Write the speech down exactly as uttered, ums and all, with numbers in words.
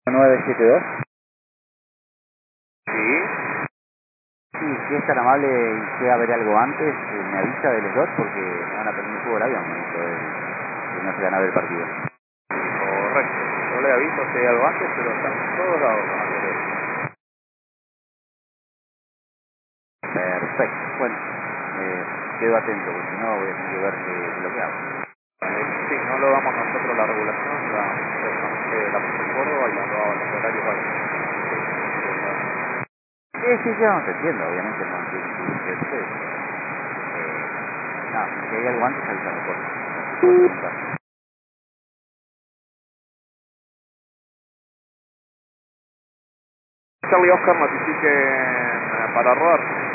nueve siete dos. Sí. Sí, si es tan amable y llega a ver algo antes, eh, me avisa del slot porque me van a prender fuego el avión, me dijo él, que no se van a ver el partido. Correcto. Yo le aviso si hay algo antes, pero están todos lados con anteriores. Perfecto, bueno, eh, quedo atento, porque si no voy a tener que ver qué es lo que hago. Vale. Sí, no lo damos nosotros la regulación, la directamente la puso Córdoba y la lo los horarios van. Sí, sí, yo no te entiendo, obviamente no entiendo que ustedes. Eh, no, si hay algo antes, avísame, por favor. Puedo preguntar. Charlie Oscar notifiquen para rodar.